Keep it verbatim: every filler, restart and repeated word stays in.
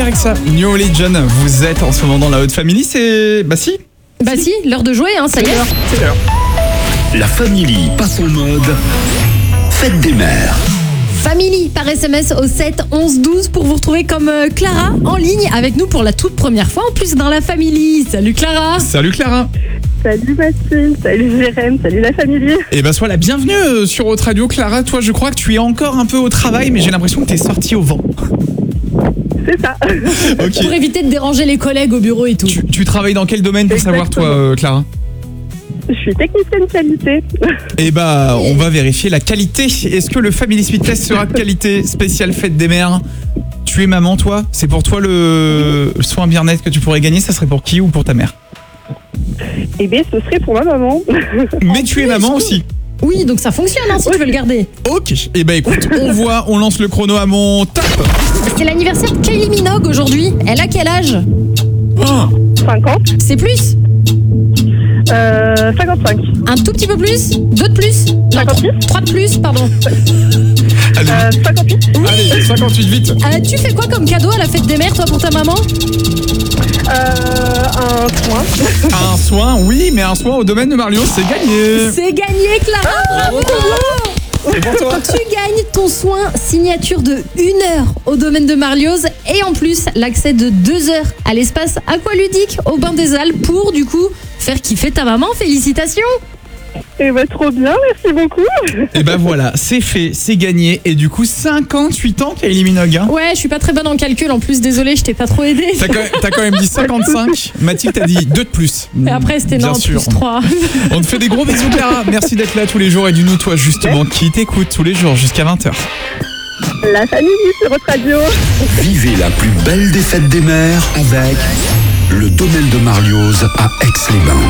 avec ça. New Religion, vous êtes en ce moment dans la Haute Family, c'est... Bah si. Bah si, l'heure de jouer, hein, ça y est. C'est l'heure. La Family passe en mode fête des mères. Family par S M S au sept onze douze pour vous retrouver comme euh, Clara en ligne avec nous pour la toute première fois en plus dans la Family. Salut Clara. Salut Clara. Salut Mathilde, salut Jérém, salut la famille. Et bah sois la bienvenue euh, sur Haute Radio. Clara, toi je crois que tu es encore un peu au travail, mais j'ai l'impression que t'es sortie au vent. C'est ça. Ok. Pour éviter de déranger les collègues au bureau et tout. Tu, tu travailles dans quel domaine pour Exactement. savoir toi euh, Clara? Je suis technicienne qualité. Eh bah on va vérifier la qualité. Est-ce que le Family Speed Test sera de qualité? Spéciale fête des mères. Tu es maman toi? C'est pour toi le soin bien-être que tu pourrais gagner? Ça serait pour qui ou pour ta mère? Eh bien, ce serait pour ma maman. Mais tu es maman aussi. Oui, donc ça fonctionne hein, si tu veux le garder. Ok. Eh bah écoute, on voit, on lance le chrono à mon top. C'est l'anniversaire de Kylie Minogue aujourd'hui. Elle a quel âge? Oh, cinquante. C'est plus? Euh, cinquante-cinq. Un tout petit peu plus? Deux de plus? Non, cinquante-six. Trois de plus, pardon. allez, Euh, cinquante-huit. allez, cinquante-huit vite. Euh, tu fais quoi comme cadeau à la fête des mères, toi, pour ta maman? Euh, un soin. Un soin, oui, mais un soin au domaine de Mario, c'est gagné. C'est gagné, Clara. Bravo. C'est pour toi. Tu gagnes ton soin signature de une heure au domaine de Marlioz et en plus l'accès de deux heures à l'espace aqualudique au Bain des Alpes pour du coup faire kiffer ta maman. Félicitations. Eh ben, trop bien, merci beaucoup. Et ben voilà, c'est fait, c'est gagné. Et du coup, cinquante-huit ans Kylie Minogue. Hein. Ouais, je suis pas très bonne en calcul en plus, désolée, je t'ai pas trop aidé. T'as quand, même, t'as quand même dit cinquante-cinq. Mathilde t'a dit deux de plus. Et après c'était Bien non, sûr. plus trois. On te fait des gros bisous Clara. Merci d'être là tous les jours et dis-nous toi justement qui t'écoute tous les jours jusqu'à vingt heures. La famille sur votre radio. Vivez la plus belle des fêtes des mères avec le domaine de Marlioz à Aix-les-Bains.